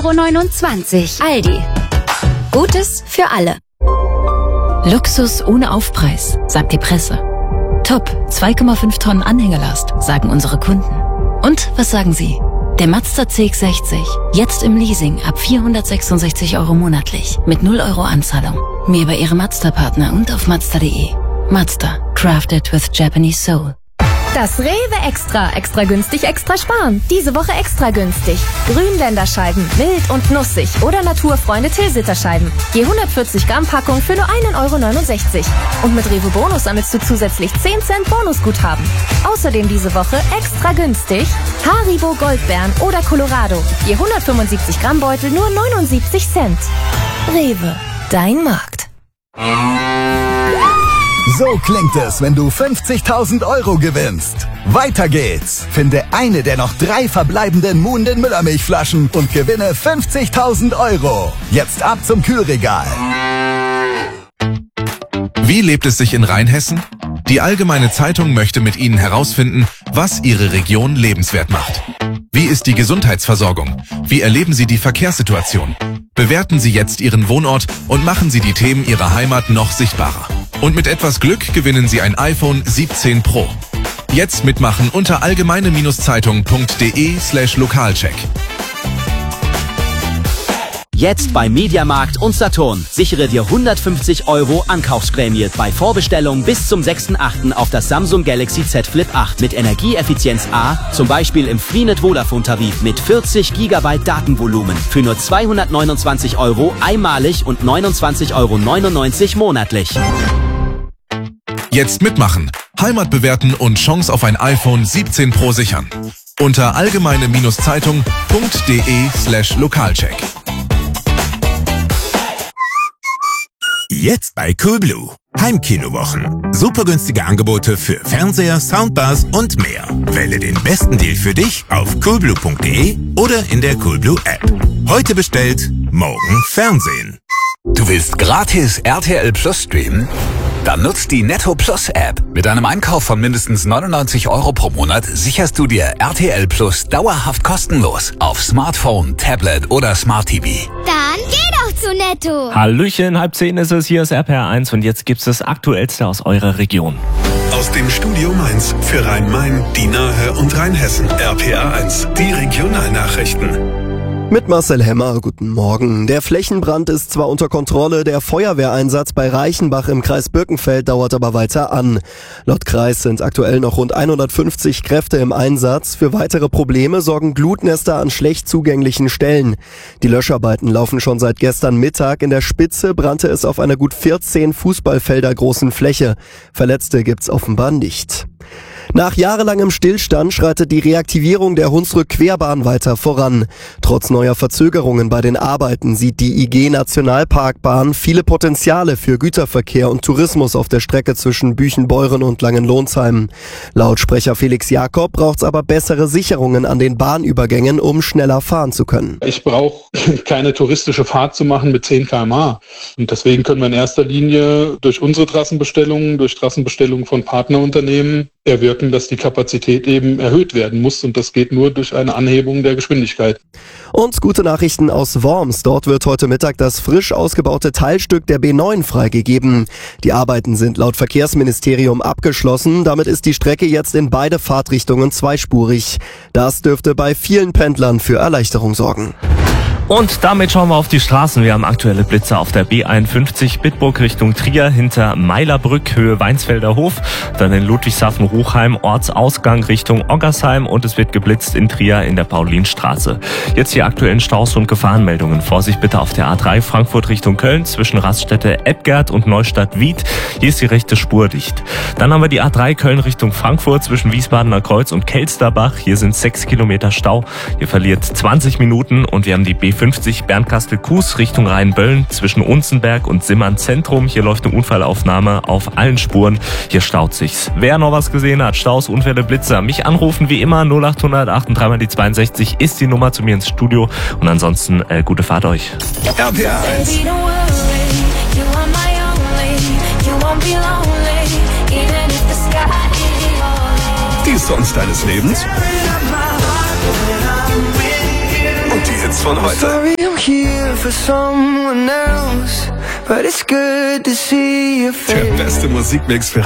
9,29 €. Aldi. Gutes für alle. Luxus ohne Aufpreis, sagt die Presse. Top, 2,5 Tonnen Anhängelast, sagen unsere Kunden. Und was sagen Sie? Der Mazda CX-60, jetzt im Leasing ab 466 € monatlich, mit 0 € Anzahlung. Mehr über Ihre Mazda-Partner und auf Mazda.de. Mazda, crafted with Japanese soul. Das Rewe Extra. Extra günstig, extra sparen. Diese Woche extra günstig. Grünländerscheiben, mild und nussig oder Naturfreunde Tilsiterscheiben. Je 140 Gramm Packung für nur 1,69 €. Und mit Rewe Bonus sammelst du zusätzlich 10 Cent Bonusguthaben. Außerdem diese Woche extra günstig Haribo Goldbeeren oder Colorado. Je 175 Gramm Beutel nur 79 Cent. Rewe, dein Markt. So klingt es, wenn du 50.000 € gewinnst. Weiter geht's. Finde eine der noch 3 verbleibenden Muhnden Müllermilchflaschen und gewinne 50.000 €. Jetzt ab zum Kühlregal. Wie lebt es sich in Rheinhessen? Die Allgemeine Zeitung möchte mit Ihnen herausfinden, was Ihre Region lebenswert macht. Wie ist die Gesundheitsversorgung? Wie erleben Sie die Verkehrssituation? Bewerten Sie jetzt Ihren Wohnort und machen Sie die Themen Ihrer Heimat noch sichtbarer. Und mit etwas Glück gewinnen Sie ein iPhone 17 Pro. Jetzt mitmachen unter allgemeine-zeitung.de/Lokalcheck. Jetzt bei Mediamarkt und Saturn. Sichere dir 150 € Ankaufsprämie bei Vorbestellung bis zum 6.8. auf das Samsung Galaxy Z Flip 8 mit Energieeffizienz A, zum Beispiel im Freenet Vodafone-Tarif mit 40 GB Datenvolumen für nur 229 € einmalig und 29,99 € monatlich. Jetzt mitmachen, Heimat bewerten und Chance auf ein iPhone 17 Pro sichern. Unter allgemeine-zeitung.de/Lokalcheck. Jetzt bei Coolblue. Heimkinowochen. Super günstige Angebote für Fernseher, Soundbars und mehr. Wähle den besten Deal für dich auf coolblue.de oder in der Coolblue App. Heute bestellt, morgen Fernsehen. Du willst gratis RTL Plus streamen? Dann nutzt die Netto Plus App. Mit einem Einkauf von mindestens 99 € pro Monat sicherst du dir RTL Plus dauerhaft kostenlos auf Smartphone, Tablet oder Smart TV. Dann geh doch zu Netto. Hallöchen, 9:30 ist es, hier ist RPR 1 und jetzt gibt's das Aktuellste aus eurer Region. Aus dem Studio Mainz für Rhein-Main, die Nahe und Rheinhessen. RPR 1, die Regionalnachrichten. Mit Marcel Hemmer, guten Morgen. Der Flächenbrand ist zwar unter Kontrolle, der Feuerwehreinsatz bei Reichenbach im Kreis Birkenfeld dauert aber weiter an. Laut Kreis sind aktuell noch rund 150 Kräfte im Einsatz. Für weitere Probleme sorgen Glutnester an schlecht zugänglichen Stellen. Die Löscharbeiten laufen schon seit gestern Mittag. In der Spitze brannte es auf einer gut 14 Fußballfelder großen Fläche. Verletzte gibt's offenbar nicht. Nach jahrelangem Stillstand schreitet die Reaktivierung der Hunsrück-Querbahn weiter voran. Trotz neuer Verzögerungen bei den Arbeiten sieht die IG-Nationalparkbahn viele Potenziale für Güterverkehr und Tourismus auf der Strecke zwischen Büchenbeuren und Langenlohnsheim. Laut Sprecher Felix Jakob braucht's aber bessere Sicherungen an den Bahnübergängen, um schneller fahren zu können. Ich brauche keine touristische Fahrt zu machen mit 10 km/h. Und deswegen können wir in erster Linie durch unsere Trassenbestellungen, durch Trassenbestellungen von Partnerunternehmen erwirken, dass die Kapazität eben erhöht werden muss. Und das geht nur durch eine Anhebung der Geschwindigkeit. Und gute Nachrichten aus Worms. Dort wird heute Mittag das frisch ausgebaute Teilstück der B9 freigegeben. Die Arbeiten sind laut Verkehrsministerium abgeschlossen. Damit ist die Strecke jetzt in beide Fahrtrichtungen zweispurig. Das dürfte bei vielen Pendlern für Erleichterung sorgen. Und damit schauen wir auf die Straßen. Wir haben aktuelle Blitzer auf der B51 Bitburg Richtung Trier hinter Meilerbrück, Höhe Weinsfelder Hof. Dann in Ludwigshafen-Ruchheim, Ortsausgang Richtung Oggersheim und es wird geblitzt in Trier in der Paulinstraße. Jetzt die aktuellen Staus und Gefahrenmeldungen. Vorsicht bitte auf der A3 Frankfurt Richtung Köln zwischen Raststätte Edgard und Neustadt-Wied. Hier ist die rechte Spur dicht. Dann haben wir die A3 Köln Richtung Frankfurt zwischen Wiesbadener Kreuz und Kelsterbach. Hier sind 6 Kilometer Stau. Ihr verliert 20 Minuten und wir haben die B50 Bernkastel-Kues Richtung Rheinböllen zwischen Unzenberg und Simmern Zentrum. Hier läuft eine Unfallaufnahme auf allen Spuren. Hier staut sich's. Wer noch was gesehen hat, Staus, Unfälle, Blitzer, mich anrufen wie immer 0800 83 die 62 ist die Nummer zu mir ins Studio. Und ansonsten gute Fahrt euch. RPR 1. Die Songs deines Lebens? Und Die Hits von heute. Sorry, I'm here for someone else, but it's good to see your face. Der beste Musikmix für